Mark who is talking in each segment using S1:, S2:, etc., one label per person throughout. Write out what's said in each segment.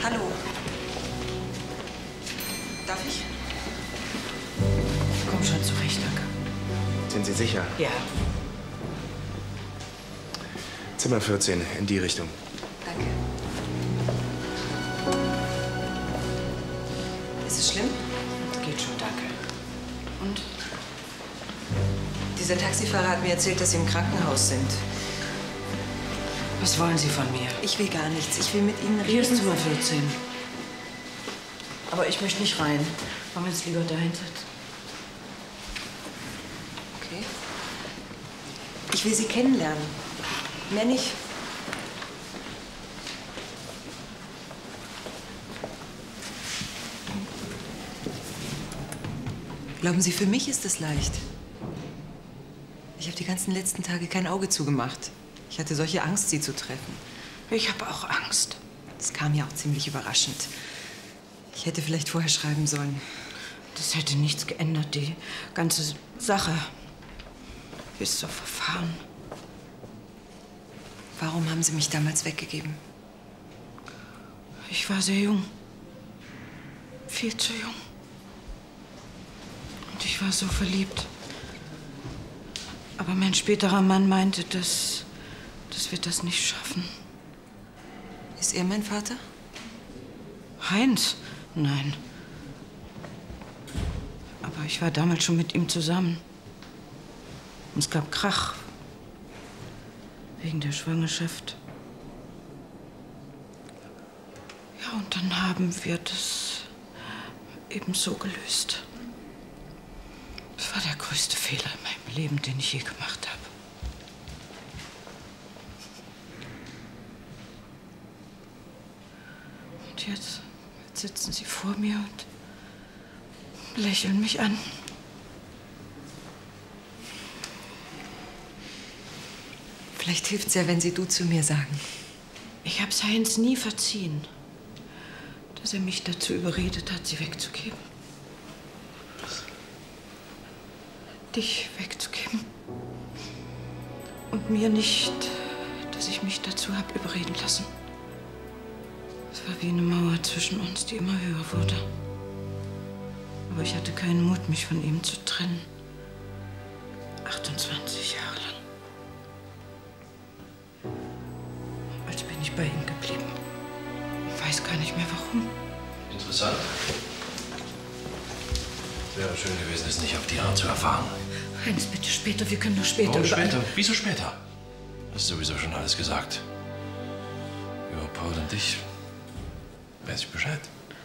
S1: Hallo. Darf ich?
S2: Komm schon zurecht, danke.
S3: Sind Sie sicher?
S2: Ja.
S3: Zimmer 14, in die Richtung.
S1: Danke. Ist es schlimm?
S2: Das geht schon, danke. Und?
S1: Dieser Taxifahrer hat mir erzählt, dass Sie im Krankenhaus sind.
S2: Was wollen Sie von mir?
S1: Ich will gar nichts. Ich will mit Ihnen reden.
S2: Hier ist Zimmer 14. Aber ich möchte nicht rein. Wollen wir uns lieber dahin setzen?
S1: Okay. Ich will Sie kennenlernen. Mehr nicht. Glauben Sie, für mich ist es leicht. Ich habe die ganzen letzten Tage kein Auge zugemacht. Ich hatte solche Angst, Sie zu treffen.
S2: Ich habe auch Angst.
S1: Das kam ja auch ziemlich überraschend. Ich hätte vielleicht vorher schreiben sollen.
S2: Das hätte nichts geändert. Die ganze Sache ist so verfahren.
S1: Warum haben Sie mich damals weggegeben?
S2: Ich war sehr jung. Viel zu jung. Und ich war so verliebt. Aber mein späterer Mann meinte, dass wir das nicht schaffen.
S1: Ist er mein Vater?
S2: Heinz? Nein. Aber ich war damals schon mit ihm zusammen. Und es gab Krach. Wegen der Schwangerschaft. Ja, und dann haben wir das eben so gelöst. Das war der größte Fehler in meinem Leben, den ich je gemacht habe. Und jetzt sitzen Sie vor mir und lächeln mich an.
S1: Vielleicht hilft's ja, wenn Sie du zu mir sagen.
S2: Ich hab's Heinz nie verziehen, dass er mich dazu überredet hat, sie wegzugeben. Dich wegzugeben. Und mir nicht, dass ich mich dazu hab überreden lassen. Es war wie eine Mauer zwischen uns, die immer höher wurde. Aber ich hatte keinen Mut, mich von ihm zu trennen. 28 Jahre lang. Also bin ich bei ihm geblieben. Ich weiß gar nicht mehr, warum.
S4: Interessant. Es wäre schön gewesen, es nicht auf die Art zu erfahren.
S2: Heinz, bitte später. Wir können doch später
S4: Warum
S2: über...
S4: später? Wieso später? Hast du sowieso schon alles gesagt. Über Paul und dich weiß ich Bescheid.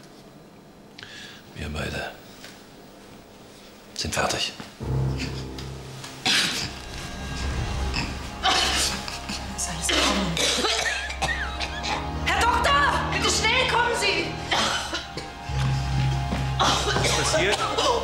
S4: Wir beide sind fertig.
S1: Ist alles in Ordnung?
S2: Herr Doktor! Bitte schnell, kommen Sie!
S3: Was ist passiert?